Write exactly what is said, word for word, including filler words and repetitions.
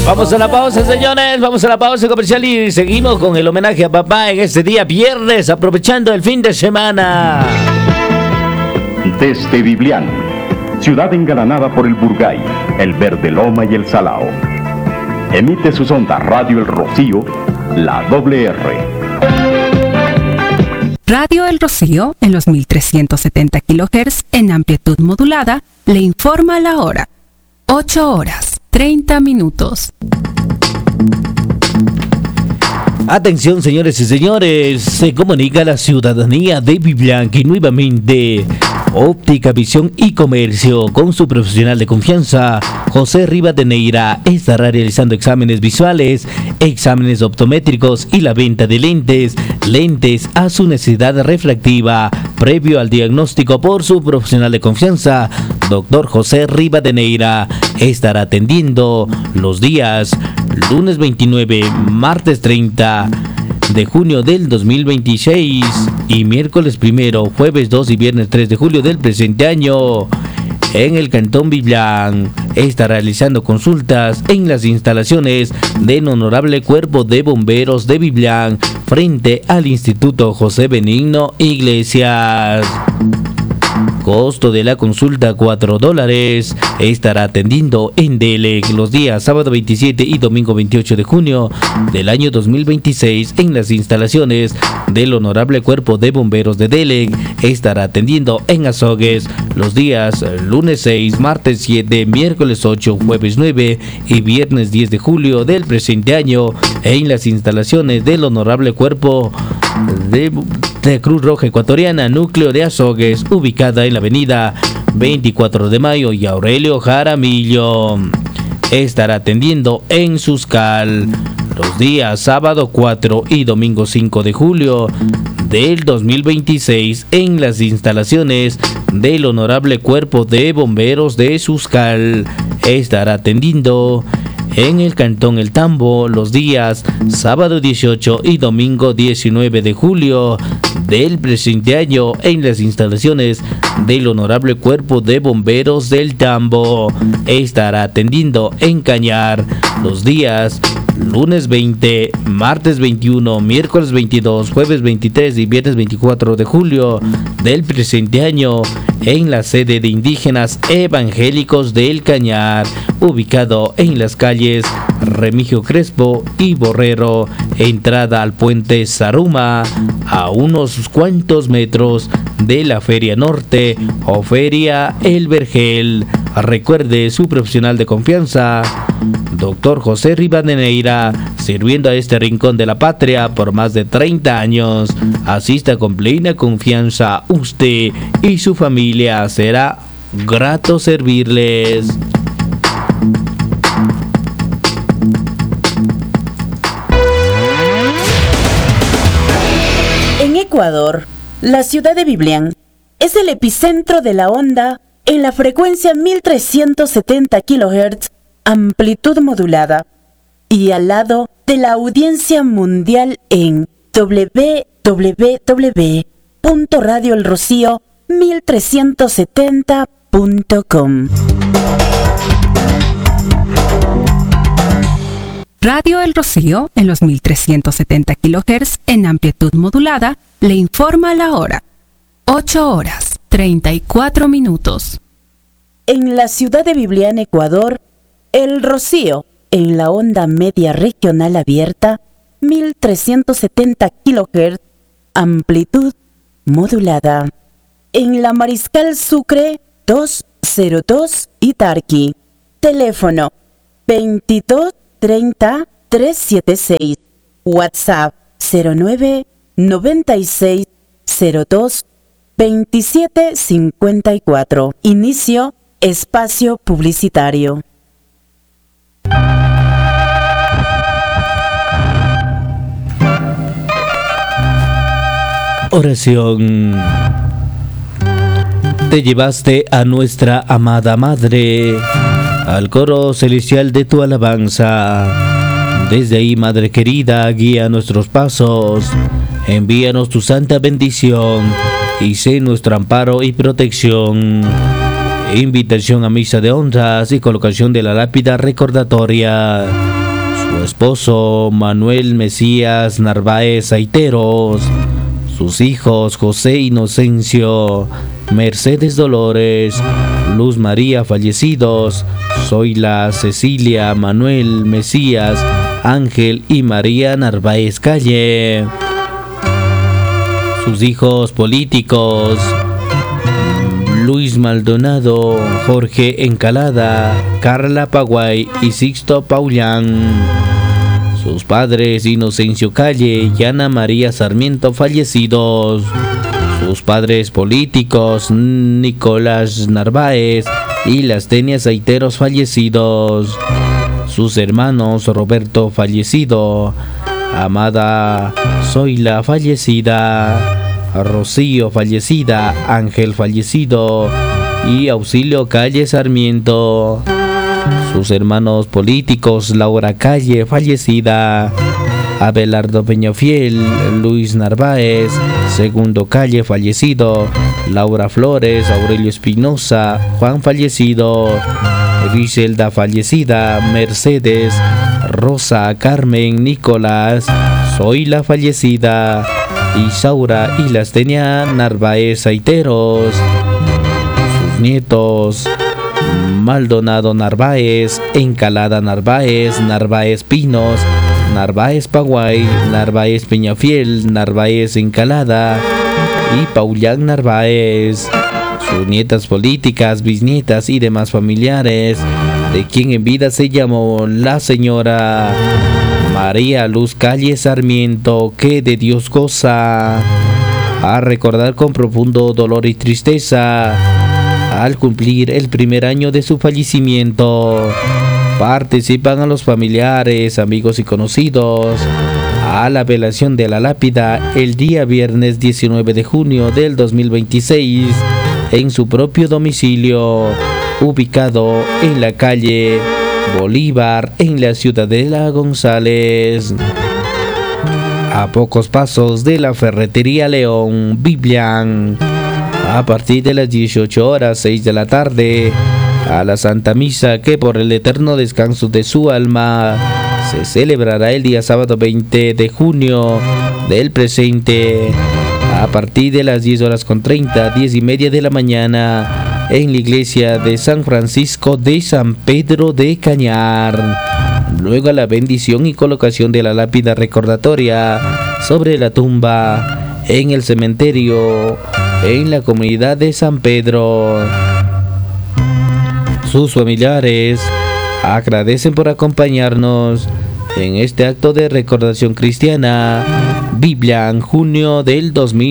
Vamos a la pausa, señores, vamos a la pausa comercial y seguimos con el homenaje a papá en este día viernes, aprovechando el fin de semana. Desde Biblián, ciudad engalanada por el Burgay, el Verde Loma y el Salao. Emite sus ondas Radio El Rocío, la doble R. Radio El Rocío, en los mil trescientos setenta kilohertz en amplitud modulada, le informa la hora. ocho horas, treinta minutos. Atención, señores y señores, se comunica a la ciudadanía de Biblián que nuevamente Óptica, Visión y Comercio, con su profesional de confianza, José Rivadeneira, estará realizando exámenes visuales, exámenes optométricos y la venta de lentes, lentes a su necesidad refractiva, previo al diagnóstico por su profesional de confianza, doctor José Rivadeneira. Estará atendiendo los días lunes veintinueve, martes treinta de junio del dos mil veintiséis y miércoles primero, jueves dos y viernes tres de julio del presente año en el Cantón Biblián. Está realizando consultas en las instalaciones del Honorable Cuerpo de Bomberos de Biblián frente al Instituto José Benigno Iglesias. Costo de la consulta cuatro dólares. Estará atendiendo en Delec los días sábado veintisiete y domingo veintiocho de junio del año dos mil veintiséis en las instalaciones del Honorable Cuerpo de Bomberos de Delec. Estará atendiendo en Azogues los días lunes seis, martes siete, miércoles ocho, jueves nueve y viernes diez de julio del presente año en las instalaciones del Honorable Cuerpo de, de Cruz Roja Ecuatoriana, núcleo de Azogues, ubicada en la avenida veinticuatro de mayo y Aurelio Jaramillo. Estará atendiendo en Suscal los días sábado cuatro y domingo cinco de julio del dos mil veintiséis en las instalaciones del Honorable Cuerpo de Bomberos de Suscal. Estará atendiendo en el Cantón El Tambo los días sábado dieciocho y domingo diecinueve de julio del presente año en las instalaciones del Honorable Cuerpo de Bomberos del Tambo. Estará atendiendo en Cañar los días lunes veinte, martes veintiuno, miércoles veintidós, jueves veintitrés y viernes veinticuatro de julio del presente año en la sede de Indígenas Evangélicos del Cañar, ubicado en las calles Remigio Crespo y Borrero, entrada al puente Zaruma, a unos cuantos metros de la Feria Norte o Feria El Vergel. Recuerde su profesional de confianza, doctor José Rivadeneira, sirviendo a este rincón de la patria por más de treinta años. Asista con plena confianza. Usted y su familia, será grato servirles. En Ecuador, la ciudad de Biblián es el epicentro de la onda en la frecuencia mil trescientos setenta kilohertz, amplitud modulada, y al lado de la audiencia mundial en doble u doble u doble u punto radio el rocío mil trescientos setenta punto com. Radio El Rocío, en los mil trescientos setenta kilohertz en amplitud modulada, le informa la hora. ocho horas, treinta y cuatro minutos. En la ciudad de Biblián, Ecuador, El Rocío, en la onda media regional abierta, mil trescientos setenta kilohertz, amplitud modulada. En la Mariscal Sucre, doscientos dos y Tarqui, teléfono veintidós treinta, trescientos setenta y seis, WhatsApp cero nueve noventa y seis cero dos veintisiete cincuenta y cuatro. Inicio espacio publicitario. Oración. Te llevaste a nuestra amada Madre al coro celestial de tu alabanza. Desde ahí, Madre querida, guía nuestros pasos. Envíanos tu santa bendición y sé nuestro amparo y protección. invitación a misa de honras y colocación de la lápida recordatoria. Su esposo Manuel Mesías Narváez Saiteros, sus hijos José Inocencio, Mercedes Dolores, Luz María fallecidos, Zoila Cecilia Manuel Mesías, Ángel y María Narváez Calle. Sus hijos políticos Luis Maldonado, Jorge Encalada, Carla Paguay y Sixto Paulán. Sus padres Inocencio Calle y Ana María Sarmiento fallecidos. Sus padres políticos Nicolás Narváez y Lastenia Saiteros fallecidos. Sus hermanos Roberto fallecido, Amada Zoila fallecida, Rocío fallecida, Ángel fallecido y Auxilio Calle Sarmiento. Sus hermanos políticos Laura Calle fallecida, Abelardo Peñafiel, Luis Narváez, Segundo Calle fallecido, Laura Flores, Aurelio Espinosa, Juan fallecido, Griselda fallecida, Mercedes, Rosa, Carmen, Nicolás, Zoila fallecida, Isaura y Lastenia Narváez Saiteros. Sus nietos Maldonado Narváez, Encalada Narváez, Narváez Pinos, Narváez Paguay, Narváez Peñafiel, Narváez Encalada y Paulán Narváez. Sus nietas políticas, bisnietas y demás familiares, de quien en vida se llamó la señora María Luz Calle Sarmiento, que de Dios goza. A recordar con profundo dolor y tristeza, al cumplir el primer año de su fallecimiento, participan a los familiares, amigos y conocidos a la velación de la lápida el día viernes diecinueve de junio del dos mil veintiséis en su propio domicilio, ubicado en la calle Bolívar, en la Ciudadela González, a pocos pasos de la Ferretería León Biblian. A partir de las dieciocho horas seis de la tarde, a la Santa Misa, que por el eterno descanso de su alma se celebrará el día sábado veinte de junio del presente, a partir de las diez horas con treinta, diez y media de la mañana, en la iglesia de San Francisco de San Pedro de Cañar. Luego la bendición y colocación de la lápida recordatoria sobre la tumba en el cementerio en la comunidad de San Pedro. Sus familiares agradecen por acompañarnos en este acto de recordación cristiana. Biblia en junio del dos mil